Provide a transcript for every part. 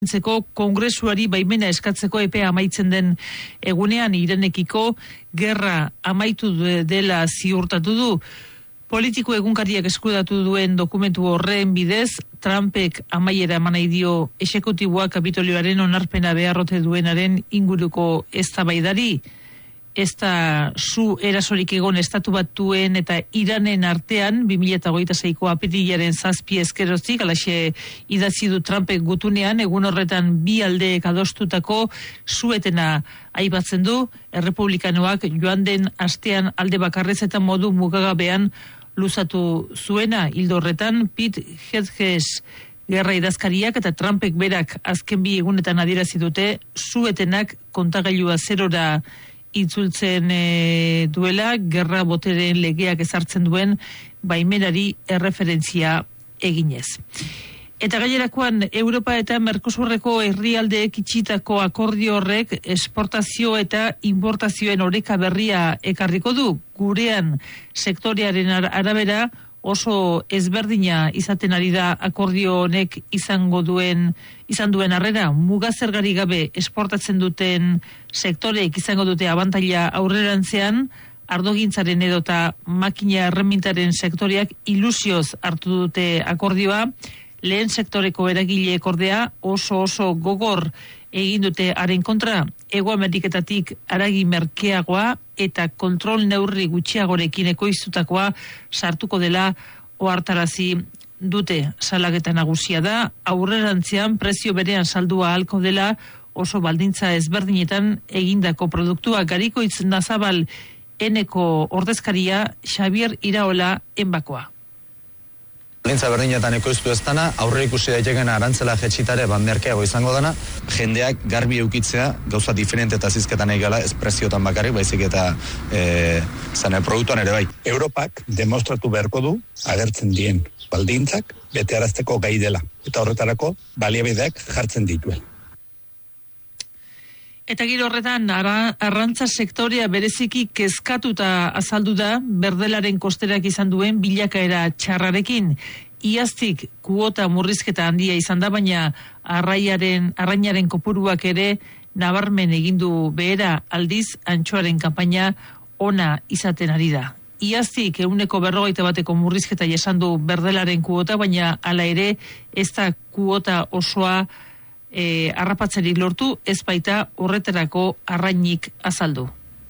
Kongresuari baimena eskatzeko epea amaitzen den egunean Iranekiko gerra amaitu dela ziurtatu du. Politiko egunkariak eskudatu duen dokumentu horren bidez, Trumpek amaiera eman nahi dio exekutiboa Kapitolioaren onarpena beharrote duenaren inguruko eztabaidari. Ez da zu erasorik egon Estatu Batuen eta Iranen artean 2026ko apirilaren 7 ezkeroztik, alaxe idatzi du Trumpek gutunean, egun horretan bi aldeek adostutako suetena aipatzen du, errepublikanoak joan den astean alde bakarrez eta modu mugagabean luzatu zuena. Ildo horretan, Pete Hegseth gerra idazkariak eta Trumpek berak azken bi egunetan adierazi dute suetenak kontagailua zerora itzultzen duela, gerra boteren legeak ezartzen duen baimenari erreferentzia eginez. Eta gainerakoan, Europa eta Mercosurreko herrialdeek itxitako akordio horrek esportazio eta importazioen oreka berria ekarriko du. Gurean sektorearen arabera oso ezberdina izaten ari da akordio honek izan duen harrera. Muga zergari gabe esportatzen duten sektoreek izango dute abantaila aurrerantzean, ardogintzaren edota makina erremintaren sektoreak ilusioz hartu dute akordioa, lehen sektoreko eragileek ordea oso gogor egin dute haren kontra. Hego Ameriketatik haragi merkeagoa eta kontrol neurri gutxiagorekin ekoiztutakoa sartuko dela ohartarazi dute. Salaketa nagusia da, aurrerantzean prezio berean saldua ahalko dela oso baldintza ezberdinetan egindako produktua. Garikoitz Nazabal eneko ordezkaria Xavier Iraola enbakoa. Baldintza berdinetan ekoiztu ez dana, aurre ikusi daiteken arantzela jetxitare merkeago izango dana, jendeak garbi eukitzea, gauza diferente eta zizketan egala, ez preziotan bakarrik, baizik eta zane produktuan ere bai. Europak demostratu beharko du, agertzen dien baldintzak, betearazteko gai dela, eta horretarako baliabideak jartzen dituen. Eta giro horretan, arrantza sektorea bereziki kezkatuta azaldu da, berdelaren kosterak izan duen bilakaera txarrarekin. Iaztik kuota murrizketa handia izan da, baina arrainaren kopuruak ere nabarmen egindu behera, aldiz antxoaren kanpaina ona izaten ari da. Iaztik 141 murrizketa jasan du berdelaren kuota, baina hala ere ez da kuota osoa harrapatzerik lortu, ez baita horretarako arrainik azaldu.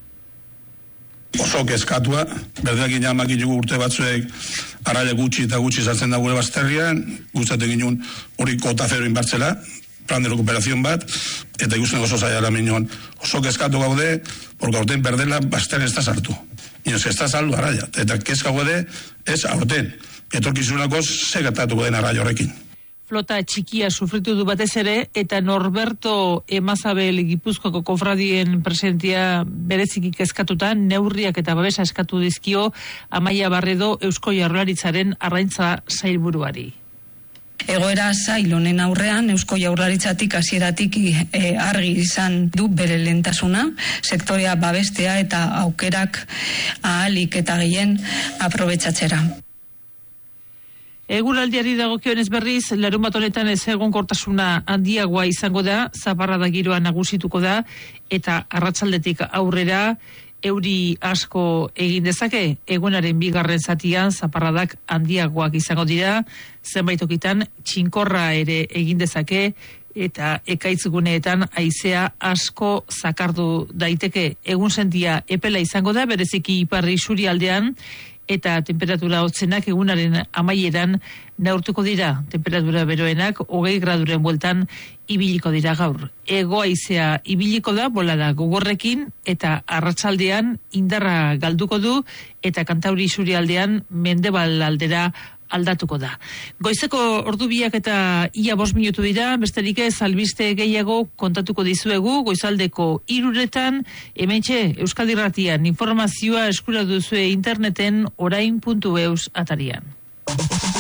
Oso kezkatua, berdeakin jamakitu urte batzuek arraile gutxi eta gutxi sartzen da gure bazterrian, guztatek ginen hori kota zero inbartzela, plan de recuperación bat, eta ikusten oso zaila minioan. Oso kezkatu gaude, porque aurten berdela bazterri ez da sartu. Inoz, ez da saldu arraia, eta kezka gaude ez aurten. Etorkizunako segatatuko den arraio horrekin. Flota txikia sufritu du batez ere, eta Norberto Emazabel Gipuzkoako kofradien presentia bereziki kezkatuta, neurriak eta babesa eskatu dizkio Amaia Barredo Eusko Jaurlaritzaren arraintza sailburuari. Egoera zail honen aurrean, Eusko Jaurlaritzatik hasieratik argi izan du bere lehentasuna, sektorea babestea eta aukerak ahalik eta gehien aprobetxatzera. Eguraldiari dagokionez berriz, larunbat honetan ezegonkortasuna handiagoa izango da, zaparrada giroa nagusituko da, eta arratsaldetik aurrera euri asko egin dezake. Egunaren bigarren zatian zaparradak handiagoak izango dira, zenbait tokitan txinkorra ere egin dezake, eta ekaitz-guneetan haizea asko zakardu daiteke. Egun sentia epela izango da, bereziki iparri isurialdean, eta temperatura hotzenak egunaren amaieran neurtuko dira. Temperatura beroenak 20 graduren bueltan ibiliko dira gaur. Hego haizea ibiliko da, bolada gogorrekin, eta arratsaldean indarra galduko du, eta Kantauri isurialdean mendebal aldera aldatuko da. Goizeko ordu biak eta ia 5 minutu dira, besterik ez albiste gehiago kontatuko dizuegu, goizaldeko 3:00, hementxe Euskadi Irratian informazioa eskura duzue interneten orain.eus atarian.